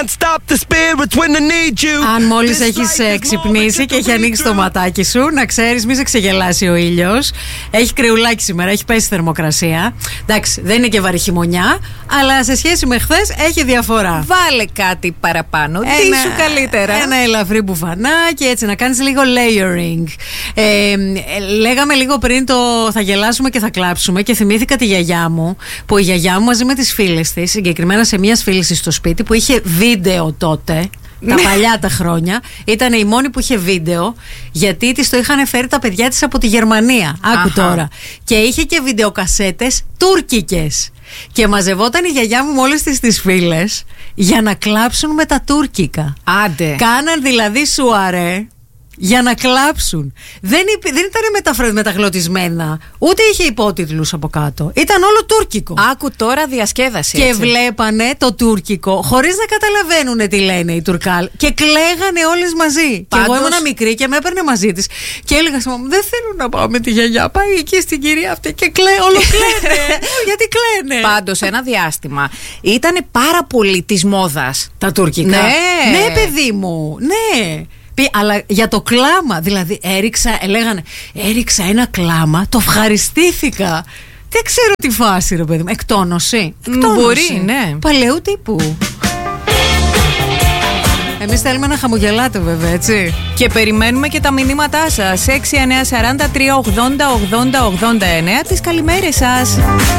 Αν μόλις έχεις ξυπνήσει και έχει ανοίξει το ματάκι σου, να ξέρεις, μη σε ξεγελάσει ο ήλιος. Έχει κρυουλάκι σήμερα, έχει πέσει θερμοκρασία. Εντάξει, δεν είναι και βαρύ χειμωνιά, αλλά σε σχέση με χθες έχει διαφορά. Βάλε κάτι παραπάνω, τι σου καλύτερα. Ένα ελαφρύ μπουφανάκι, έτσι να κάνεις λίγο layering. Λέγαμε λίγο πριν το θα γελάσουμε και θα κλάψουμε και θυμήθηκα τη γιαγιά μου, που η γιαγιά μου μαζί με τις φίλες της, συγκεκριμένα σε μια φίλη της στο σπίτι που είχε βίντεο τότε, τα παλιά τα χρόνια, ήταν η μόνη που είχε βίντεο, γιατί της το είχαν φέρει τα παιδιά της από τη Γερμανία. Άκου τώρα. Και είχε και βιντεοκασέτες τουρκικές. Και μαζευόταν η γιαγιά μου με όλες τις φίλες για να κλάψουν με τα τουρκικά. Άντε. Κάναν δηλαδή σουαρέ για να κλάψουν. Δεν ήταν μεταγλωτισμένα, ούτε είχε υπότιτλους από κάτω. Ήταν όλο τουρκικό. Άκου τώρα διασκέδαση. Και έτσι. βλέπανε το τουρκικό χωρίς να καταλαβαίνουν τι λένε οι Τουρκάλ. Και κλαίγανε όλες μαζί. Πάντως... Και εγώ ήμουν μικρή και με έπαιρνε μαζί της. Και έλεγα στη μαμά, δεν θέλω να πάω με τη γιαγιά. Πάει εκεί στην κυρία αυτή και όλο κλαίνε. Γιατί κλαίνε. Πάντως ένα διάστημα ήταν πάρα πολύ της μόδας τα τουρκικά. Ναι, παιδί μου. Ναι. Αλλά για το κλάμα, δηλαδή έριξα ένα κλάμα, το ευχαριστήθηκα. Δεν ξέρω τι φάση, ρε παιδί μου. Εκτόνωση. Μπορεί, ναι. Παλαιού τύπου. Εμείς θέλουμε να χαμογελάτε βέβαια, έτσι. Και περιμένουμε και τα μηνύματά σας. 6943 80 80 89. Τις καλημέρες σας.